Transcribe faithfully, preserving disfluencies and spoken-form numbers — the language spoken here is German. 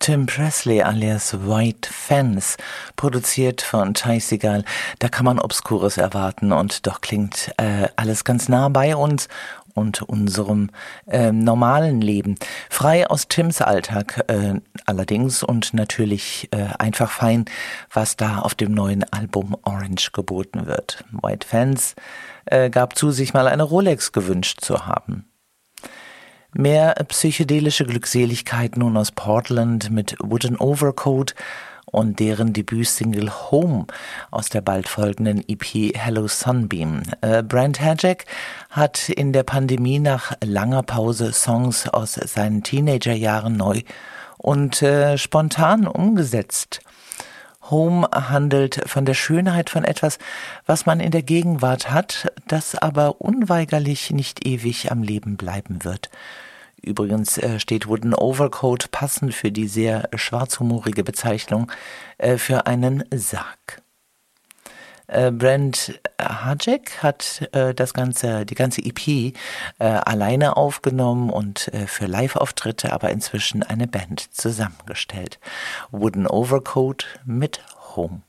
Tim Presley alias White Fence, produziert von Ty Segall. Da kann man Obskures erwarten und doch klingt äh, alles ganz nah bei uns und unserem äh, normalen Leben. Frei aus Tims Alltag äh, allerdings und natürlich äh, einfach fein, was da auf dem neuen Album Orange geboten wird. White Fence äh, gab zu, sich mal eine Rolex gewünscht zu haben. Mehr psychedelische Glückseligkeit nun aus Portland mit Wooden Overcoat und deren Debütsingle Home aus der bald folgenden E P Hello Sunbeam. Äh, Brent Hajack hat in der Pandemie nach langer Pause Songs aus seinen Teenagerjahren neu und äh, spontan umgesetzt. Home handelt von der Schönheit von etwas, was man in der Gegenwart hat, das aber unweigerlich nicht ewig am Leben bleiben wird. Übrigens äh, steht Wooden Overcoat passend für die sehr schwarzhumorige Bezeichnung äh, für einen Sarg. Äh, Brent Hajack hat äh, das ganze, die ganze E P äh, alleine aufgenommen und äh, für Live-Auftritte aber inzwischen eine Band zusammengestellt. Wooden Overcoat mit Home.